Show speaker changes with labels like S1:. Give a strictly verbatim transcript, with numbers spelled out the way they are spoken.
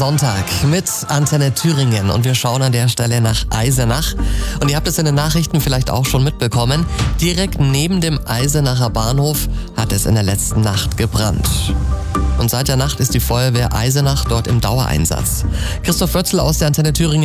S1: Sonntag mit Antenne Thüringen und wir schauen an der Stelle nach Eisenach. Und ihr habt es in den Nachrichten vielleicht auch schon mitbekommen, direkt neben dem Eisenacher Bahnhof hat es in der letzten Nacht gebrannt. Und seit der Nacht ist die Feuerwehr Eisenach dort im Dauereinsatz. Christoph Wötzl aus der Antenne Thüringen.